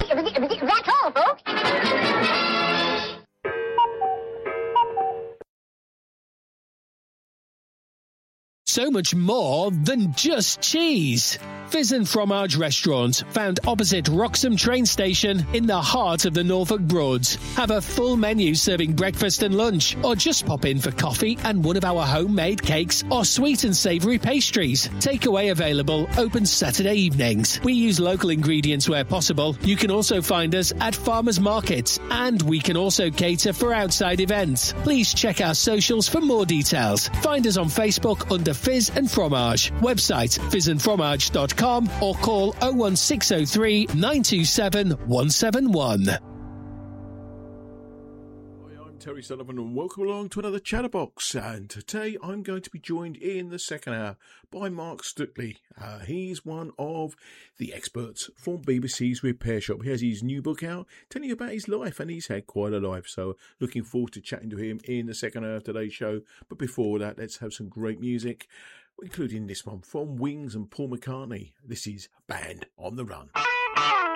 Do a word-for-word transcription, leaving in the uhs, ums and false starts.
That's all, folks. So much more than just cheese. Fizz and Fromage Restaurant, found opposite Wroxham train station in the heart of the Norfolk Broads. Have a full menu serving breakfast and lunch, or just pop in for coffee and one of our homemade cakes or sweet and savoury pastries. Takeaway available, open Saturday evenings. We use local ingredients where possible. You can also find us at farmers markets, and we can also cater for outside events. Please check our socials for more details. Find us on Facebook under Fizz and Fromage. Website fizz and fromage dot com or call oh one six oh three, nine two seven, one seven one. Hi, I'm Terry Sullivan and welcome along to another Chatterbox. And today I'm going to be joined in the second hour by Mark Stuckley. Uh, he's one of the experts from B B C's Repair Shop. He has his new book out telling you about his life, and he's had quite a life. So looking forward to chatting to him in the second hour of today's show. But before that, let's have some great music, including this one from Wings and Paul McCartney. This is Band on the Run.